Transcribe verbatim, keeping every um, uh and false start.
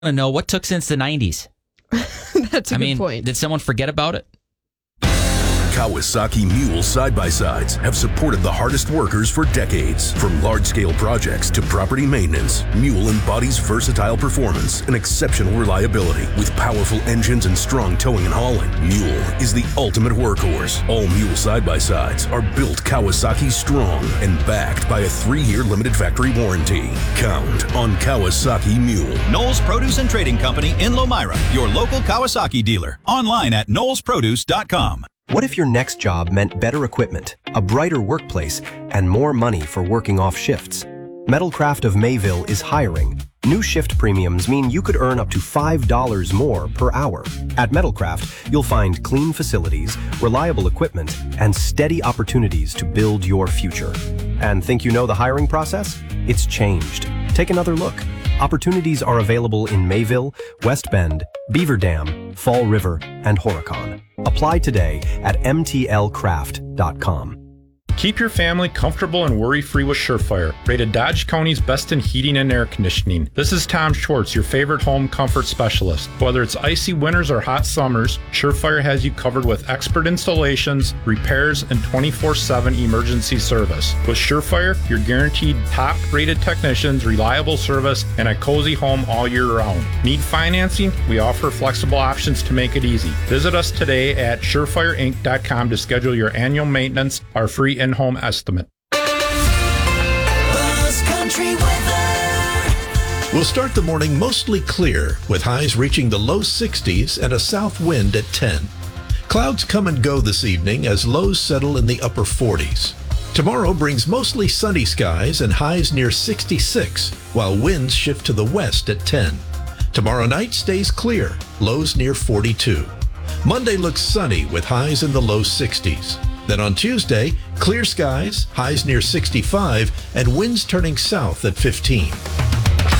to know what took since the nineties. That's a I good mean, point. Did someone forget about it? Kawasaki Mule side-by-sides have supported the hardest workers for decades. From large-scale projects to property maintenance, Mule embodies versatile performance and exceptional reliability. With powerful engines and strong towing and hauling, Mule is the ultimate workhorse. All Mule side-by-sides are built Kawasaki strong and backed by a three-year limited factory warranty. Count on Kawasaki Mule. Knowles Produce and Trading Company in Lomira, your local Kawasaki dealer. Online at knowles produce dot com. What if your next job meant better equipment, a brighter workplace, and more money for working off shifts? Metalcraft of Mayville is hiring. New shift premiums mean you could earn up to five dollars more per hour. At Metalcraft, you'll find clean facilities, reliable equipment, and steady opportunities to build your future. And think you know the hiring process? It's changed. Take another look. Opportunities are available in Mayville, West Bend, Beaver Dam, Fall River, and Horicon. Apply today at m t l craft dot com. Keep your family comfortable and worry-free with Surefire, rated Dodge County's best in heating and air conditioning. This is Tom Schwartz, your favorite home comfort specialist. Whether it's icy winters or hot summers, Surefire has you covered with expert installations, repairs, and twenty-four seven emergency service. With Surefire, you're guaranteed top-rated technicians, reliable service, and a cozy home all year round. Need financing? We offer flexible options to make it easy. Visit us today at surefire inc dot com to schedule your annual maintenance, our free in-home estimate. We'll start the morning mostly clear, with highs reaching the low sixties and a south wind at ten. Clouds come and go this evening as lows settle in the upper forties. Tomorrow brings mostly sunny skies and highs near sixty-six, while winds shift to the west at ten. Tomorrow night stays clear, lows near forty-two. Monday looks sunny with highs in the low sixties. Then on Tuesday, clear skies, highs near sixty-five, and winds turning south at fifteen.